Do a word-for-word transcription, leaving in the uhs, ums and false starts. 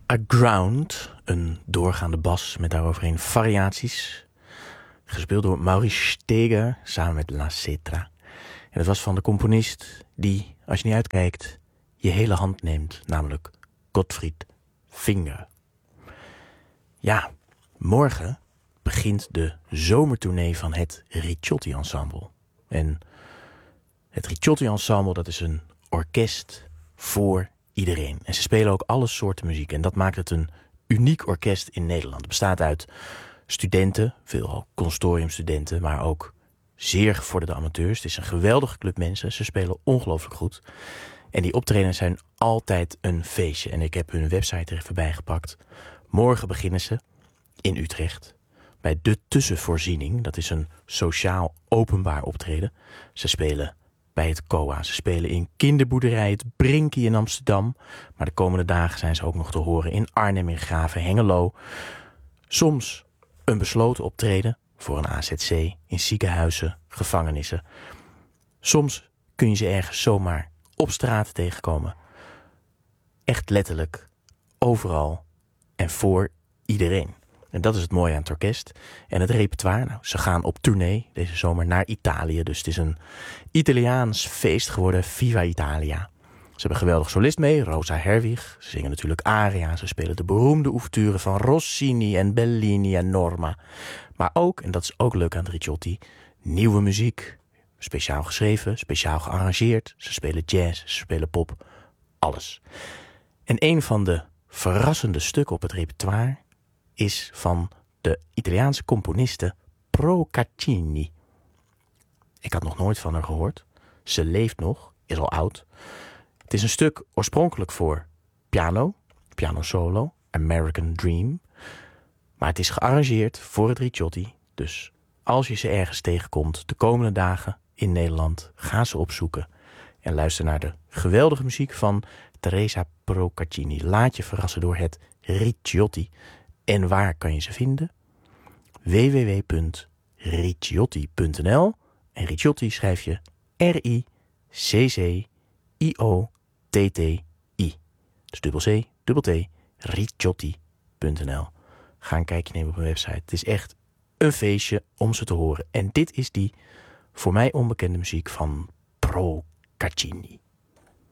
Aground, een doorgaande bas met daaroverheen variaties. Gespeeld door Maurice Steger samen met La Cetra. En het was van de componist die, als je niet uitkijkt, je hele hand neemt. Namelijk Gottfried Finger. Ja, morgen begint de zomertournee van het Ricciotti Ensemble. En het Ricciotti Ensemble, dat is een orkest voor iedereen. En ze spelen ook alle soorten muziek. En dat maakt het een uniek orkest in Nederland. Het bestaat uit studenten, veelal consortiumstudenten, maar ook zeer gevorderde amateurs. Het is een geweldige club mensen. Ze spelen ongelooflijk goed. En die optredens zijn altijd een feestje. En ik heb hun website er even bij gepakt. Morgen beginnen ze in Utrecht bij De Tussenvoorziening. Dat is een sociaal openbaar optreden. Ze spelen bij het C O A. Ze spelen in kinderboerderij het Brinkie in Amsterdam. Maar de komende dagen zijn ze ook nog te horen in Arnhem, in Graven, Hengelo. Soms een besloten optreden voor een A Z C, in ziekenhuizen, gevangenissen. Soms kun je ze ergens zomaar op straat tegenkomen. Echt letterlijk, overal en voor iedereen. En dat is het mooie aan het orkest. En het repertoire, nou, ze gaan op tournee deze zomer naar Italië. Dus het is een Italiaans feest geworden, Viva Italia. Ze hebben een geweldig solist mee, Rosa Herwig. Ze zingen natuurlijk aria. Ze spelen de beroemde ouverture van Rossini en Bellini en Norma. Maar ook, en dat is ook leuk aan het Ricciotti, nieuwe muziek. Speciaal geschreven, speciaal gearrangeerd. Ze spelen jazz, ze spelen pop, alles. En een van de verrassende stukken op het repertoire is van de Italiaanse componiste Procaccini. Ik had nog nooit van haar gehoord. Ze leeft nog, is al oud. Het is een stuk oorspronkelijk voor piano, piano solo, American Dream. Maar het is gearrangeerd voor het Ricciotti. Dus als je ze ergens tegenkomt de komende dagen in Nederland, ga ze opzoeken. En luister naar de geweldige muziek van Teresa Procaccini. Laat je verrassen door het Ricciotti. En waar kan je ze vinden? w w w punt ricciotti punt n l. En Ricciotti schrijf je R I C C I O T T I. Dus dubbel C, dubbel T, ricciotti punt n l. Ga een kijkje nemen op mijn website. Het is echt een feestje om ze te horen. En dit is die voor mij onbekende muziek van Procaccini.